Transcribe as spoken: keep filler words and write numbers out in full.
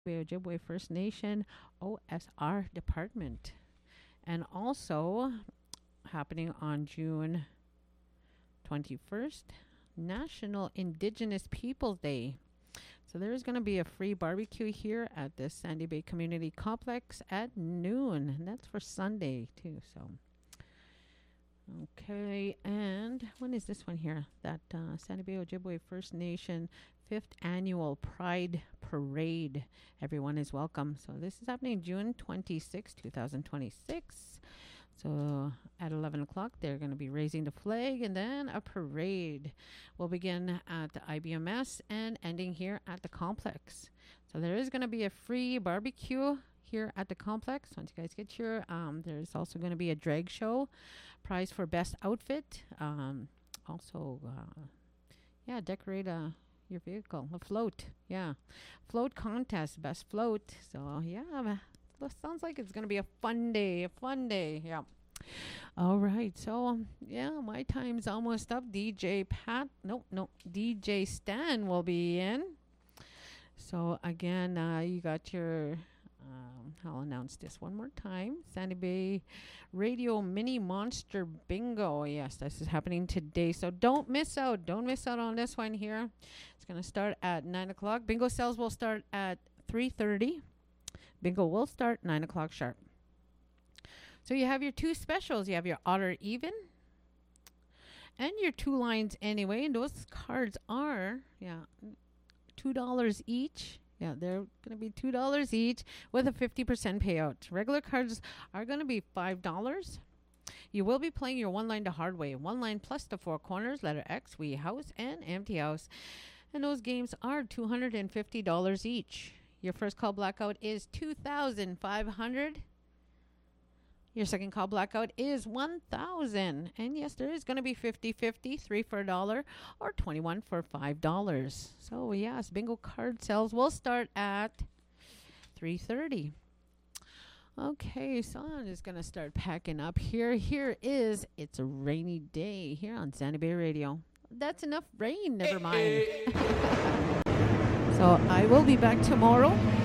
Ojibwe First Nation O S R Department. And also happening on June twenty-first, National Indigenous Peoples Day. So there's going to be a free barbecue here at the Sandy Bay Community Complex at noon. And that's for Sunday, too. So, okay. And when is this one here? That uh, Sandy Bay Ojibwe First Nation fifth Annual Pride Parade. Everyone is welcome. So this is happening June twenty-sixth, twenty twenty-six. So at eleven o'clock, they're going to be raising the flag, and then a parade will begin at the I B M S and ending here at the complex. So there is going to be a free barbecue here at the complex. Once you guys get here, um, there's also going to be a drag show, prize for best outfit. Um, also, uh, yeah, decorate uh, your vehicle, a float. Yeah, float contest, best float. So yeah, sounds like it's going to be a fun day, a fun day. Yeah. All right. So, um, yeah, my time's almost up. D J Pat, no, no, D J Stan will be in. So, again, uh, you got your, um, I'll announce this one more time. Sandy Bay Radio Mini Monster Bingo. Yes, this is happening today. So, don't miss out. Don't miss out on this one here. It's going to start at nine o'clock. Bingo sales will start at three thirty. Bingo will start nine o'clock sharp. So you have your two specials. You have your odd or even and your two lines anyway. And those cards are, yeah, two dollars each. Yeah, they're going to be two dollars each with a fifty percent payout. Regular cards are going to be five dollars. You will be playing your one line to hard way. One line plus the four corners, letter X, wee house, and empty house. And those games are two hundred fifty dollars each. Your first call blackout is two thousand five hundred dollars. Your second call blackout is one thousand dollars. And yes, there is going to be fifty-fifty, three for a dollar or twenty-one for five dollars. So yes, bingo card sales will start at three thirty. Okay, so I'm just going to start packing up here. Here is It's a Rainy Day here on Sandy Bay Radio. That's enough rain, never mind. So I will be back tomorrow